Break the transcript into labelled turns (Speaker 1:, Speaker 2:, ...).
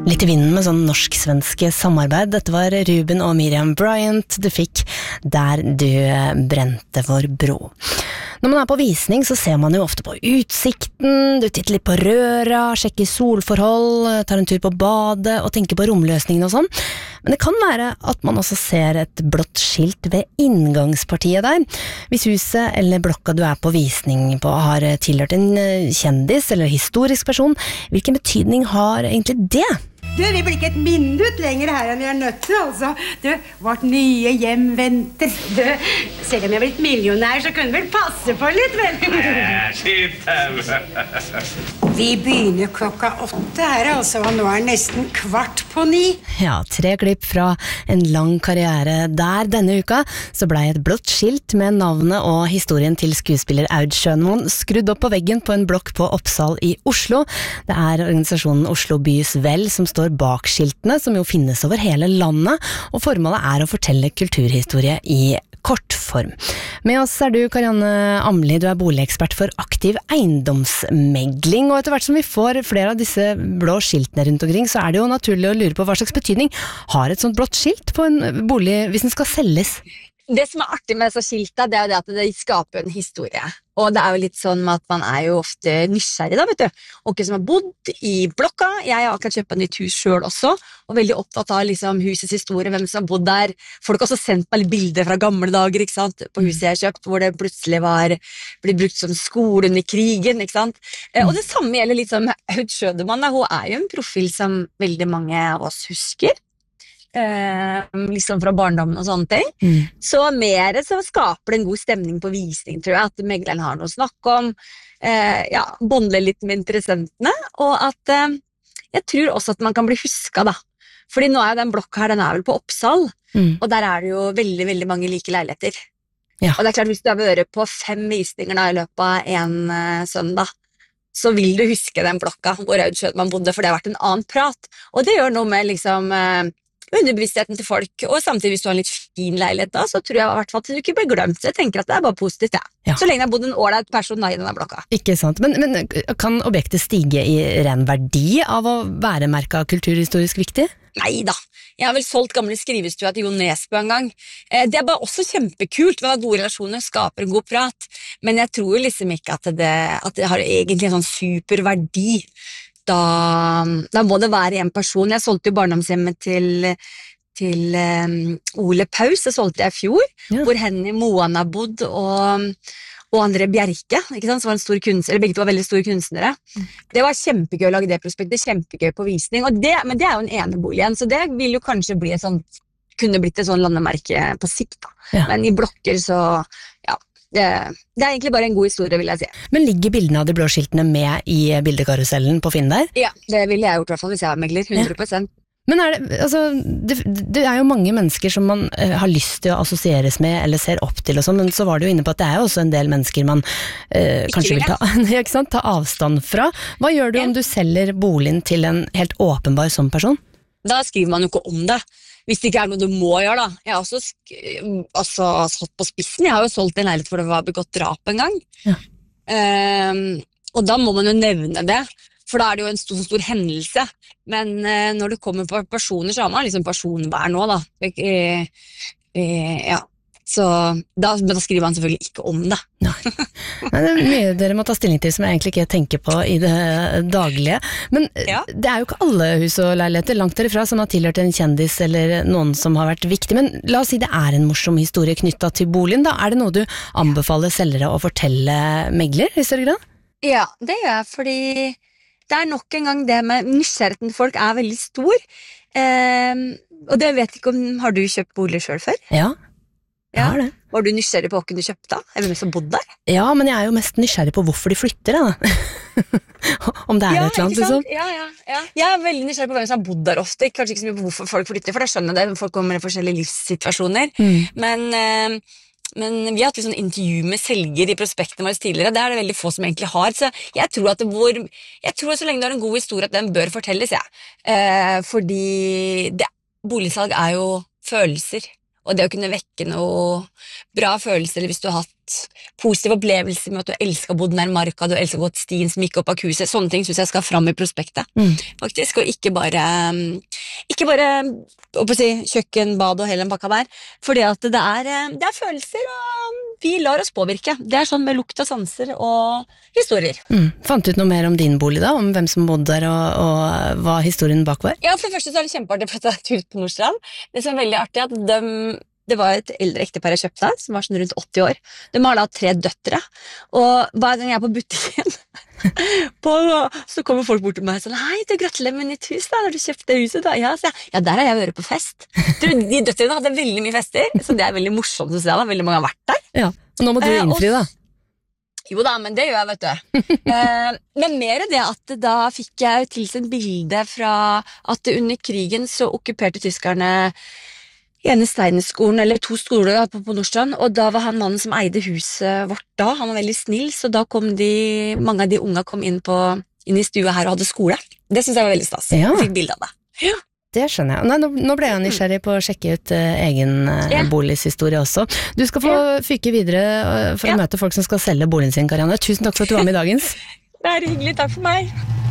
Speaker 1: Litt I vinden med sånn norsk-svenske samarbeid. Dette var Ruben og Miriam Bryant du fikk Der du brente for bro. Når man på visning så ser man jo ofte på utsikten, du titter litt på røra, sjekker solforhold, tar en tur på badet og tenker på romløsningen og sånn. Men det kan være at man også ser et blått skilt ved inngangspartiet der. Hvis huset eller blokka du på visning på har tilhørt en kjendis eller historisk person, hvilken betydning har egentlig det?
Speaker 2: Du, vi blir ikke et minutt lenger her enn vi nødt til, altså. Du, vårt nye hjem venter. Du, selv om jeg blitt millionær, så kunne vel passe på litt, vel? Vi begynner 8:00 her, altså, og nå nesten 8:15.
Speaker 1: Ja, 3 klipp fra en lang karriere der. Denne uka så ble et blått skilt med navnet og historien til skuespiller Aud Schønmoen skrudd opp på veggen på en blokk på Oppsal I Oslo. Det organisasjonen Oslo Bys Vel som står bak skiltene, som jo finnes over hele landet, og formålet å fortelle kulturhistorie I kortform. Med oss du, Karianne Amli, du boligekspert for aktiv eiendomsmegling, og etter hvert som vi får flere av disse blå skiltene rundt omkring, så det jo naturlig å lure på hva slags betydning har et sånt blått skilt på en bolig hvis den skal selges?
Speaker 3: Det som artig med disse skiltene, det jo det at det skaper en historie. Og det jo litt sånn med at man jo ofte nysgjerrig da, vet du. Og som har bodd I blokka, jeg har akkurat kjøpt et nytt hus selv også, og veldig opptatt av liksom, husets historie, hvem som har bodd der. Folk har også sendt meg litt bilder fra gamle dager, ikke sant, på huset jeg har kjøpt, hvor det plutselig ble brukt som skole under krigen, ikke sant. Og det samme gjelder litt sånn med Aud Schønmoen, hun jo en profil som veldig mange av oss husker. Liksom fra barndommen og sånne ting så mer så skaper det en god stemning på visning, tror jeg, at megleren har noe å snakke om bondle litt med interessentene, og at jeg tror også at man kan bli husket da, fordi nå jo den blokka her, den vel på Oppsal, og der det jo veldig, veldig mange like leiligheter og det klart, hvis du har vært på 5 visninger da, I løpet av en søndag, så vil du huske den blokka hvor Aud Schønmoen bodde, for det har vært en annen prat, og det gjør noe med liksom underbevisstheten til folk, og samtidig hvis du har en litt fin leilighet da, så tror jeg I hvert fall at du ikke blir glemt, så jeg tenker at det bare positivt, så lenge det har bodd en ålreit person I denne blokka.
Speaker 1: Ikke sant, men kan objektet stige I ren verdi av å være merket kulturhistorisk viktig?
Speaker 3: Neida, jeg har vel solgt gamle skrivestua til Jon Nesbø en gang. Det bare også kjempekult, med gode relasjoner skaper en god prat, men jeg tror liksom ikke at det har egentlig en sånn superverdi. Da må det være en person. Jeg solgte jo barndomshjemmet til Ole Paus, det solgte jeg I fjor, hvor Henny Moan har bodd, og André Bjerke, ikke sant, som var en stor kunstner, eller begge to var veldig store kunstnere. Det var kjempegøy å lage det prospektet, kjempegøy på visning, men det jo en enebolig igjen, så det vil jo kanskje bli kunne blitt et sånn landemerke på sikt da. Men I blokker så, det egentlig bare en god historie, vil jeg si.
Speaker 1: Men ligger bildene av de blå skiltene med I bildekarusellen på Finn der?
Speaker 3: Ja, det ville jeg gjort I hvert fall hvis jeg var megler, 100%.
Speaker 1: Men det jo mange mennesker som man har lyst til å assosieres med eller ser opp til og sånn, men så var du jo inne på at det jo også en del mennesker man kanskje vil ta avstand fra. Hva gjør du om du selger boligen til en helt åpenbar sånn person?
Speaker 3: Da skriver man jo ikke om det. Hvis det ikke noe du må gjøre da. Jeg har også satt på spissen. Jeg har jo solgt en leilighet hvor det var begått drap en gang. Og da må man jo nevne det. For da det jo en stor hendelse. Men når det kommer på personer, så har man liksom personvern nå da. Så da skriver man selvfølgelig ikke om det.
Speaker 1: Nei. Men det mye dere må ta stilling til som jeg egentlig ikke tenker på I det daglige. Men det jo ikke alle hus og leiligheter langt derifra som har tilhørt en kjendis eller noen som har vært viktig. Men la oss si det en morsom historie knyttet til boligen da. Det noe du anbefaler selgere å fortelle megler I større grad?
Speaker 3: Ja, det gjør jeg, fordi det nok en gang det med nysgjerrigheten til folk veldig stor. Og det vet ikke om, har du kjøpt bolig selv før?
Speaker 1: Ja. Det.
Speaker 3: Var du nysgjerrig på hvem du kjøpte da? Eller hvem som bodde der?
Speaker 1: Ja, men jeg jo mest nysgjerrig på hvorfor de flytter da. Om det et eller annet liksom.
Speaker 3: Ja. Jeg veldig nysgjerrig på hvem som har bodd der ofte. Kanskje ikke så mye på hvorfor folk flytter, for da skjønner jeg det. Folk kommer I forskjellige livssituasjoner. Men vi har hatt sånn intervju med selger I prospektene våre tidligere. Det det veldig få som egentlig har. Så jeg tror at så lenge du har en god historie, at den bør fortelles, Fordi boligsalg jo følelser. Og det å kunne vekke noe bra følelser, eller hvis du har hatt positive opplevelser med at du elsker å bo nær marka, du elsker å gå til stien som gikk opp av huset, sånne ting synes jeg skal fram i prospektet, faktisk, og ikke bare å si, kjøkken, bad og hele en pakka der, fordi at det er følelser, og vi lar oss påvirke. Det er sånn med lukt og sanser og historier.
Speaker 1: Fant du ut noe mer om din bolig da, om hvem som bodde der og hva historien bak var?
Speaker 3: Ja, for det første så er det kjempeartig for at jeg er ute på Nordstrand. Det som er veldig artig er at det var et eldre ektepar jeg kjøpte der, som var sånn rundt 80 år. De har da 3 døtre, og hver gang jeg er på butikken, så kommer folk bort til meg og sånn, hei, du gratulerer med nytt hus da, når du kjøpte huset da. Ja, så ja, der har jeg vært på fest. De døtrene hadde veldig mye fester, så det er veldig morsomt å se da, veldig mange har vært der.
Speaker 1: Ja, og nå må du innfri da.
Speaker 3: Jo da, men det gjør jeg, vet du. Men mer det at da fikk jeg tilsendt bilde fra at under krigen så okkuperte tyskerne ene Steinerskolen, eller 2 skoler på Nordstrand, og da var han mannen som eide huset vårt da, han var veldig snill, så da kom mange av de unga kom inn i stua her og hadde skole. Det synes jeg var veldig stas.
Speaker 1: Ja.
Speaker 3: Jeg fikk bilde av det. Ja.
Speaker 1: Det skjønner jeg. Nei, nå ble jeg nysgjerrig på å sjekke ut egen boligshistorie også. Du skal få fyke videre for å møte folk som skal selge boligen sin, Karianne. Tusen takk for at du var med i dagens.
Speaker 3: Det er hyggelig, takk for meg.